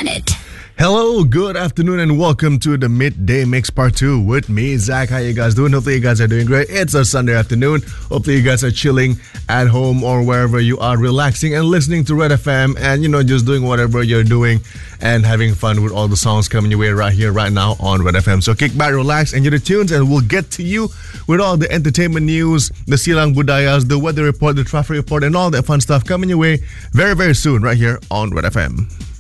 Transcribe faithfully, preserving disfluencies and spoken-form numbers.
planet. Hello, good afternoon, and welcome to the Midday Mix Part two with me, Zach. How you guys doing? Hopefully you guys are doing great. It's a Sunday afternoon. Hopefully you guys are chilling at home or wherever you are, relaxing and listening to Red F M and, you know, just doing whatever you're doing and having fun with all the songs coming your way right here, right now on Red F M. So kick back, relax, enjoy the tunes, and we'll get to you with all the entertainment news, the Silang Budayas, the weather report, the traffic report, and all that fun stuff coming your way very, very soon right here on Red F M.